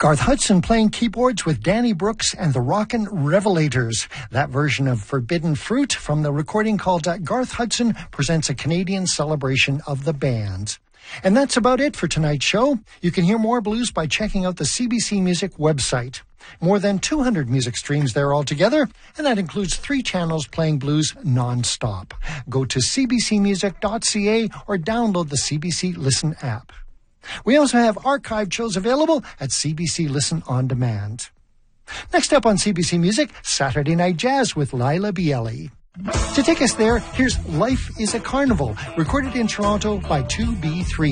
Garth Hudson playing keyboards with Danny Brooks and the Rockin' Revelators. That version of Forbidden Fruit from the recording called Garth Hudson Presents a Canadian Celebration of the Band. And that's about it for tonight's show. You can hear more blues by checking out the CBC Music website. More than 200 music streams there altogether, and that includes 3 channels playing blues non-stop. Go to cbcmusic.ca or download the CBC Listen app. We also have archived shows available at CBC Listen On Demand. Next up on CBC Music, Saturday Night Jazz with Lila Bielli. To take us there, here's Life is a Carnival, recorded in Toronto by 2B3.